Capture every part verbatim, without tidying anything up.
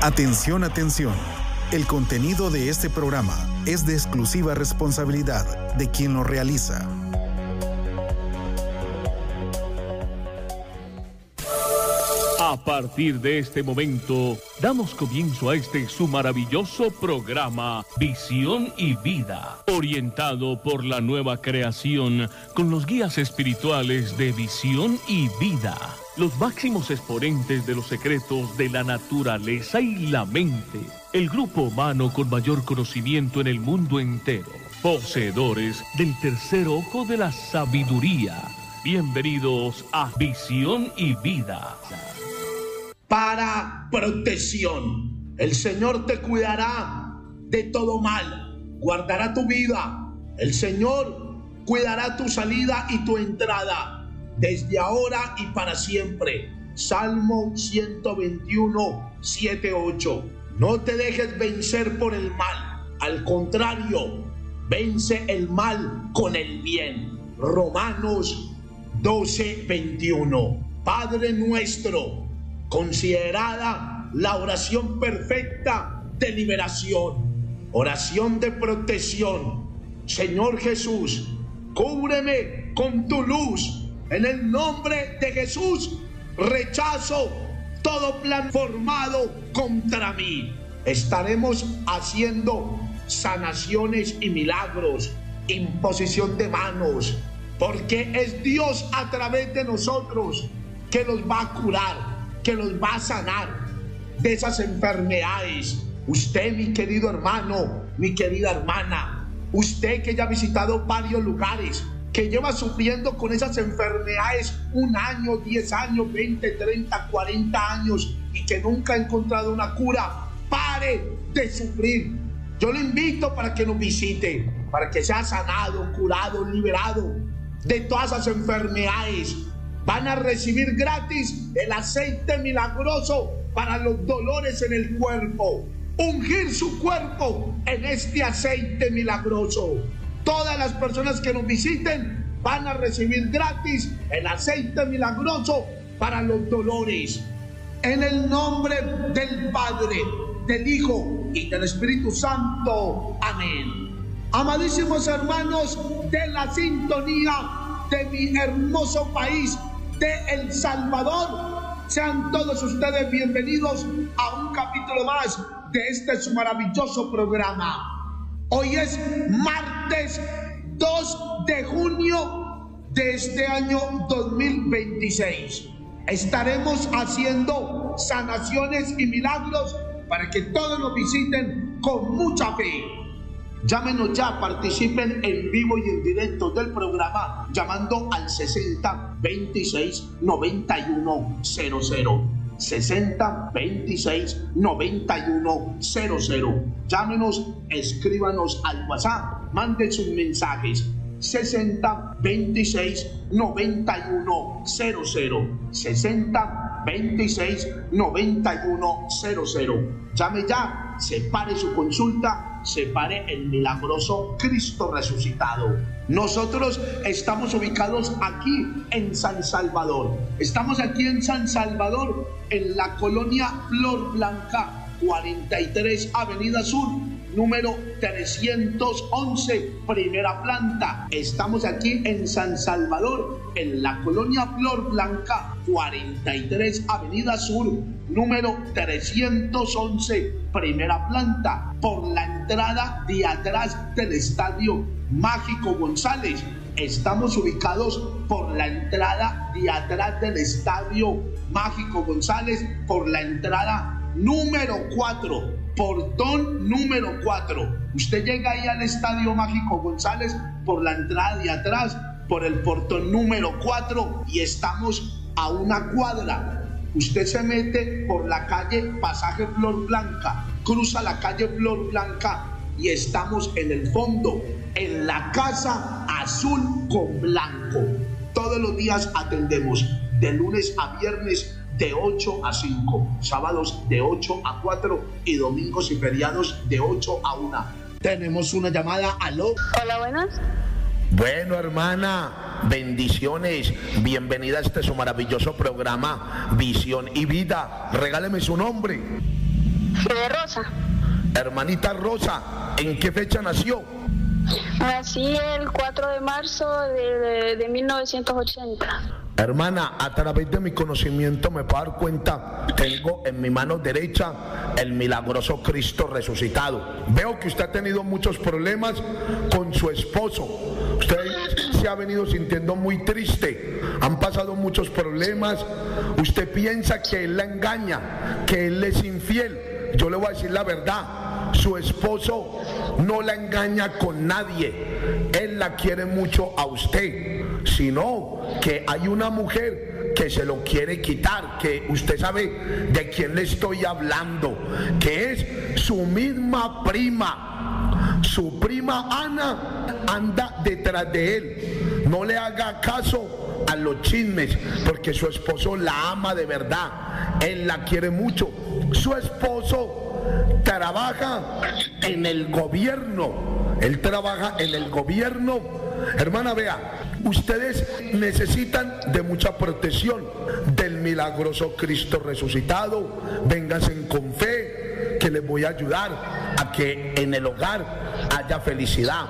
Atención, atención. El contenido de este programa es de exclusiva responsabilidad de quien lo realiza. A partir de este momento, damos comienzo a este su maravilloso programa, Visión y Vida, orientado por la nueva creación con los guías espirituales de Visión y Vida, los máximos exponentes de los secretos de la naturaleza y la mente, el grupo humano con mayor conocimiento en el mundo entero, poseedores del tercer ojo de la sabiduría. Bienvenidos a Visión y Vida. Para protección. El Señor te cuidará de todo mal, guardará tu vida. El Señor cuidará tu salida y tu entrada, desde ahora y para siempre. Salmo ciento veintiuno, siete, ocho. No te dejes vencer por el mal, al contrario, vence el mal con el bien. Romanos doce, veintiuno. Padre nuestro, considerada la oración perfecta de liberación, oración de protección. Señor Jesús, cúbreme con tu luz. En el nombre de Jesús, rechazo todo plan formado contra mí. Estaremos haciendo sanaciones y milagros, imposición de manos, porque es Dios a través de nosotros que los va a curar, que los va a sanar de esas enfermedades. Usted, mi querido hermano, mi querida hermana, usted que ya ha visitado varios lugares, que lleva sufriendo con esas enfermedades un año, diez años, veinte, treinta, cuarenta años y que nunca ha encontrado una cura, pare de sufrir. Yo le invito para que nos visite, para que sea sanado, curado, liberado de todas esas enfermedades. Van a recibir gratis el aceite milagroso para los dolores en el cuerpo. Ungir su cuerpo en este aceite milagroso. Todas las personas que nos visiten van a recibir gratis el aceite milagroso para los dolores. En el nombre del Padre, del Hijo y del Espíritu Santo. Amén. Amadísimos hermanos de la sintonía de mi hermoso país de El Salvador, sean todos ustedes bienvenidos a un capítulo más de este su maravilloso programa. Hoy es martes dos de junio de este año dos mil veintiséis. Estaremos haciendo sanaciones y milagros para que todos nos visiten con mucha fe. Llámenos ya, participen en vivo y en directo del programa llamando al sesenta, veintiséis, noventa y uno, cero cero. sesenta, veintiséis, noventa y uno, cero cero. Llámenos, escríbanos al WhatsApp, manden sus mensajes. sesenta, veintiséis, noventa y uno, cero cero. sesenta, veintiséis, noventa y uno, cero cero. Llame ya, separe su consulta, separe el milagroso Cristo resucitado. Nosotros estamos ubicados aquí en San Salvador. Estamos aquí en San Salvador, en la colonia Flor Blanca, cuarenta y tres Avenida Sur, número trescientos once, primera planta. Estamos aquí en San Salvador, en la colonia Flor Blanca, cuarenta y tres Avenida Sur, número trescientos once, primera planta, por la entrada de atrás del Estadio Mágico González. Estamos ubicados por la entrada de atrás del Estadio Mágico González, por la entrada número cuatro, portón número cuatro. Usted llega ahí al Estadio Mágico González por la entrada de atrás, por el portón número cuatro, y estamos a una cuadra. Usted se mete por la calle Pasaje Flor Blanca, cruza la calle Flor Blanca y estamos en el fondo, en la Casa Azul con Blanco. Todos los días atendemos de lunes a viernes de ocho a cinco, sábados de ocho a cuatro y domingos y feriados de ocho a una. Tenemos una llamada. Aló. Hola, buenas. Bueno, hermana, bendiciones. Bienvenida a este su maravilloso programa, Visión y Vida. Regáleme su nombre. De Rosa. Hermanita Rosa, ¿en qué fecha nació? Nací el cuatro de marzo de, de, de mil novecientos ochenta. Hermana, a través de mi conocimiento me puedo dar cuenta, tengo en mi mano derecha el milagroso Cristo resucitado. Veo que usted ha tenido muchos problemas con su esposo. Usted se ha venido sintiendo muy triste. Han pasado muchos problemas. Usted piensa que él la engaña, que él es infiel. Yo le voy a decir la verdad. Su esposo no la engaña con nadie. Él la quiere mucho a usted. Sino que hay una mujer que se lo quiere quitar, que usted sabe de quién le estoy hablando, que es su misma prima. Su prima Ana anda detrás de él. No le haga caso a los chismes, porque su esposo la ama de verdad. Él la quiere mucho. Su esposo trabaja en el gobierno. Él trabaja en el gobierno. Hermana, vea, ustedes necesitan de mucha protección del milagroso Cristo resucitado. Vénganse con fe, que les voy a ayudar a que en el hogar haya felicidad,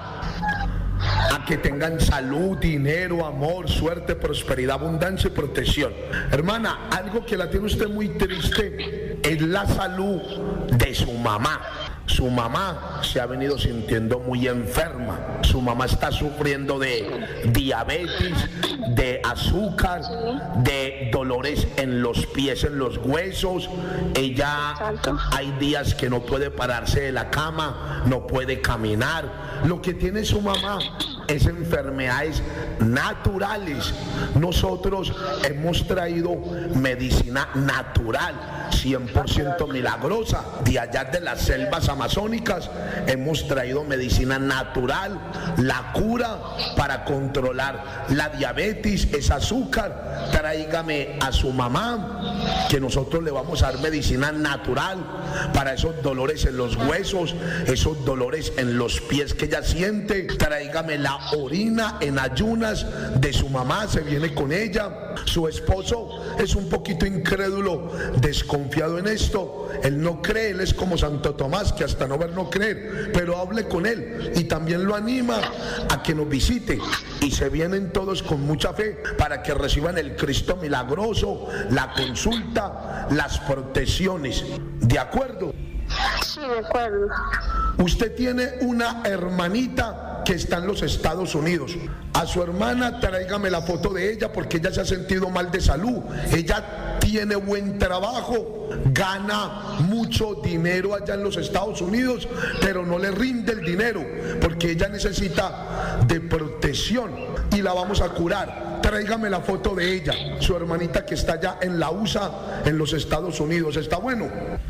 a que tengan salud, dinero, amor, suerte, prosperidad, abundancia y protección. Hermana, algo que la tiene usted muy triste es la salud de su mamá. Su mamá se ha venido sintiendo muy enferma. Su mamá está sufriendo de diabetes, de azúcar, de dolores en los pies, en los huesos. Ella hay días que no puede pararse de la cama, no puede caminar. Lo que tiene su mamá es enfermedades naturales. Nosotros hemos traído medicina natural, cien por ciento milagrosa, de allá de las selvas amazónicas. Hemos traído medicina natural, la cura para controlar la diabetes, ese azúcar. Tráigame a su mamá, que nosotros le vamos a dar medicina natural para esos dolores en los huesos, esos dolores en los pies que ella siente. Tráigame la orina en ayunas de su mamá, se viene con ella. Su esposo es un poquito incrédulo, desconfiado en esto. Él no cree, él es como Santo Tomás, que hasta no ver no creer, pero hable con él y también lo anima a que nos visite, y se vienen todos con mucha fe para que reciban el Cristo milagroso, la consulta, las protecciones. ¿De acuerdo? Sí, de acuerdo. Usted tiene una hermanita que está en los Estados Unidos. A su hermana tráigame la foto de ella, porque ella se ha sentido mal de salud. Ella tiene buen trabajo, gana mucho dinero allá en los Estados Unidos, pero no le rinde el dinero porque ella necesita de protección y la vamos a curar. Tráigame la foto de ella, su hermanita que está allá en la U S A, en los Estados Unidos. ¿Está bueno?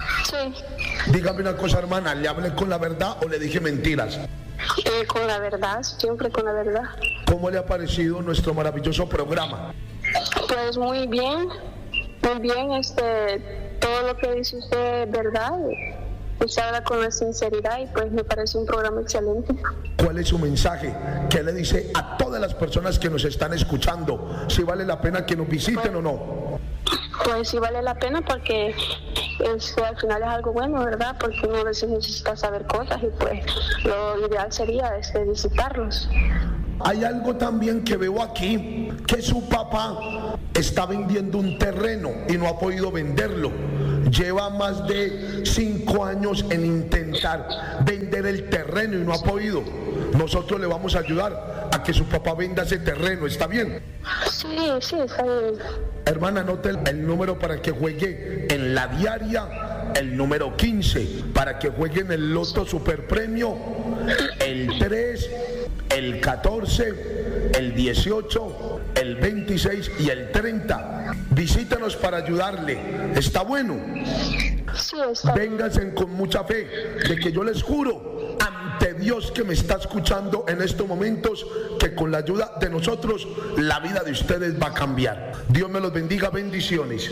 Sí. Dígame una cosa, hermana, ¿le hablé con la verdad o le dije mentiras? Eh, con la verdad, siempre con la verdad. ¿Cómo le ha parecido nuestro maravilloso programa? Pues muy bien, muy bien, este, todo lo que dice usted es verdad. Usted habla con la sinceridad y pues me parece un programa excelente. ¿Cuál es su mensaje? ¿Qué le dice a todas las personas que nos están escuchando? ¿Si vale la pena que nos visiten pues, o no? Pues sí vale la pena, porque este, al final es algo bueno, ¿verdad? Porque uno a veces necesita saber cosas y pues lo ideal sería este, visitarlos. Hay algo también que veo aquí, que su papá está vendiendo un terreno y no ha podido venderlo. Lleva más de cinco años en intentar vender el terreno y no ha podido. Nosotros le vamos a ayudar a que su papá venda ese terreno, ¿está bien? Sí, sí, está bien. Hermana, anote el, el número para que juegue en la diaria, el número quince, para que juegue en el loto super premio, el tres, el catorce, el dieciocho, el veintiséis y el treinta. Visítanos para ayudarle. ¿Está bueno? Sí, está bien. Vénganse con mucha fe, de que yo les juro ante Dios que me está escuchando en estos momentos, que con la ayuda de nosotros la vida de ustedes va a cambiar. Dios me los bendiga, bendiciones.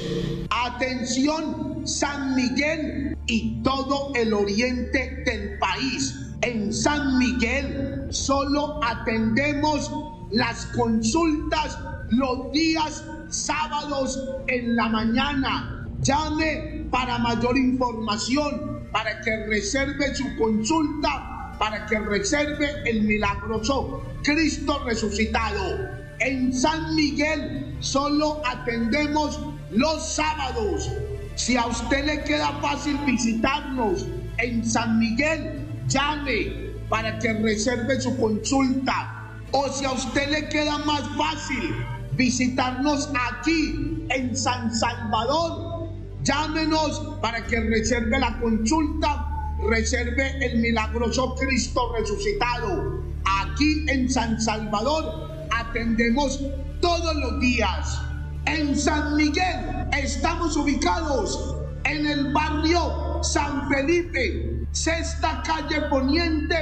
Atención, San Miguel y todo el oriente del país. En San Miguel solo atendemos las consultas los días sábados en la mañana. Llame para mayor información para que reserve su consulta, para que reserve el milagroso Cristo resucitado. En San Miguel solo atendemos los sábados. Si a usted le queda fácil visitarnos en San Miguel, llame para que reserve su consulta. O si a usted le queda más fácil visitarnos aquí en San Salvador, llámenos para que reserve la consulta, reserve el milagroso Cristo resucitado. Aquí en San Salvador atendemos todos los días. En San Miguel estamos ubicados en el barrio San Felipe, sexta calle poniente,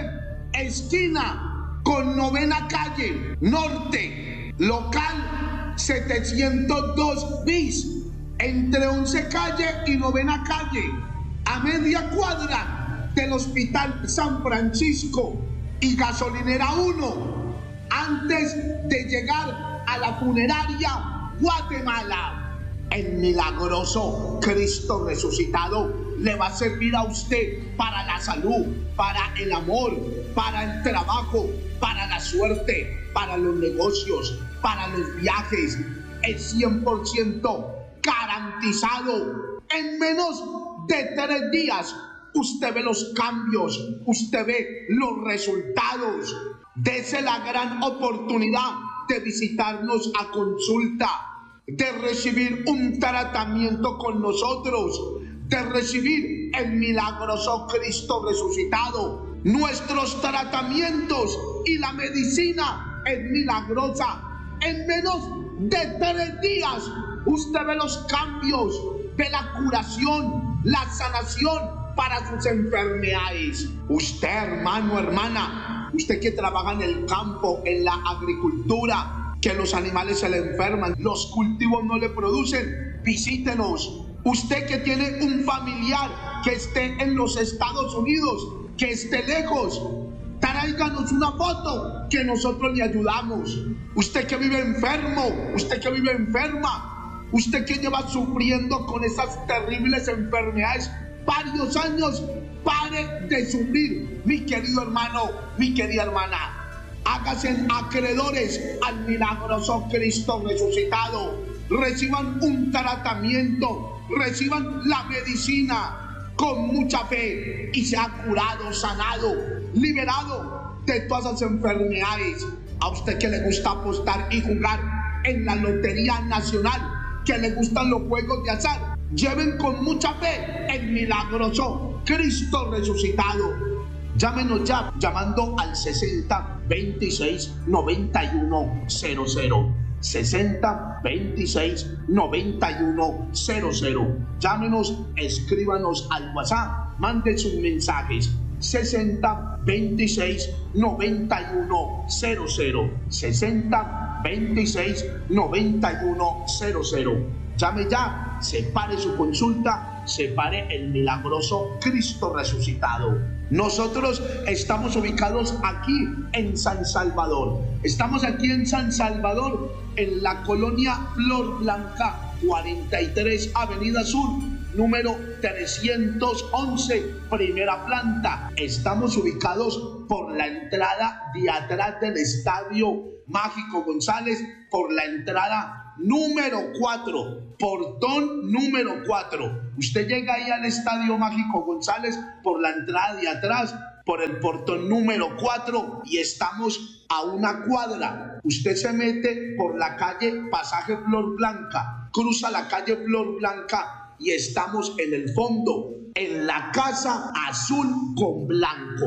esquina con novena calle norte, local setecientos dos bis, entre once calle y novena calle, a media cuadra del Hospital San Francisco y gasolinera uno, antes de llegar a la funeraria Guatemala. El milagroso Cristo resucitado le va a servir a usted para la salud, para el amor, para el trabajo, para la suerte, para los negocios, para los viajes. Es cien por ciento garantizado. En menos de tres días usted ve los cambios, usted ve los resultados. Dese la gran oportunidad de visitarnos a consulta, de recibir un tratamiento con nosotros, de recibir el milagroso Cristo resucitado. Nuestros tratamientos y la medicina es milagrosa. En menos de tres días usted ve los cambios, ve la curación, la sanación para sus enfermedades. Usted, hermano, hermana, usted que trabaja en el campo, en la agricultura, que los animales se le enferman, los cultivos no le producen, visítenos. Usted que tiene un familiar que esté en los Estados Unidos, que esté lejos, tráiganos una foto que nosotros le ayudamos. Usted que vive enfermo, usted que vive enferma, usted que lleva sufriendo con esas terribles enfermedades varios años, pare de sufrir, mi querido hermano, mi querida hermana. Háganse acreedores al milagroso Cristo resucitado. Reciban un tratamiento, reciban la medicina con mucha fe y sea curado, sanado, liberado de todas las enfermedades. A usted que le gusta apostar y jugar en la Lotería Nacional, que le gustan los juegos de azar, lleven con mucha fe el milagroso Cristo resucitado. Llámenos ya llamando al sesenta veintiséis noventa y uno cero cero. sesenta veintiséis noventa y uno cero cero. Llámenos, escríbanos al WhatsApp, manden sus mensajes. sesenta veintiséis noventa y uno cero cero. sesenta veintiséis noventa y uno cero cero. Llame ya, separe su consulta, separe el milagroso Cristo resucitado. Nosotros estamos ubicados aquí en San Salvador. Estamos aquí en San Salvador, en la colonia Flor Blanca, cuarenta y tres Avenida Sur, número trescientos once, primera planta. Estamos ubicados por la entrada de atrás del Estadio Mágico González, por la entrada número cuatro, portón número cuatro. Usted llega ahí al Estadio Mágico González por la entrada de atrás, por el portón número cuatro, y estamos a una cuadra. Usted se mete por la calle Pasaje Flor Blanca, cruza la calle Flor Blanca y estamos en el fondo, en la Casa Azul con Blanco.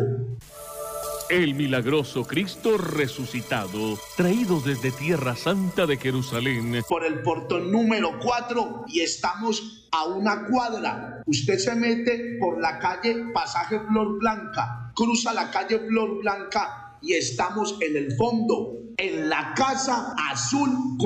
El milagroso Cristo resucitado, traído desde Tierra Santa de Jerusalén. Por el portón número cuatro y estamos a una cuadra. Usted se mete por la calle Pasaje Flor Blanca, cruza la calle Flor Blanca y estamos en el fondo, en la Casa Azul.